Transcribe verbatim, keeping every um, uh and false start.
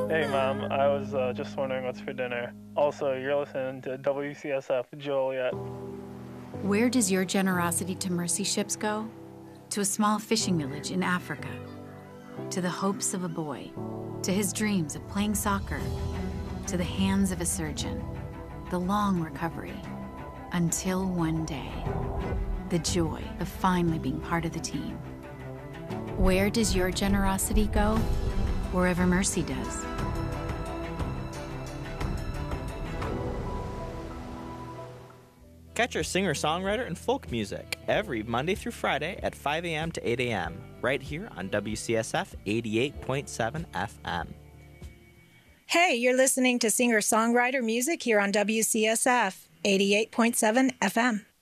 Hey, Mom, I was uh, just wondering what's for dinner. Also, you're listening to W C S F Joliet. Where does your generosity to mercy ships go? To a small fishing village in Africa. To the hopes of a boy. To his dreams of playing soccer. To the hands of a surgeon. The long recovery. Until one day. The joy of finally being part of the team. Where does your generosity go? Wherever mercy does. Catch our singer-songwriter and folk music every Monday through Friday at five a.m. to eight a.m. right here on W C S F eighty-eight point seven F M. Hey, you're listening to singer-songwriter music here on W C S F eighty-eight point seven F M.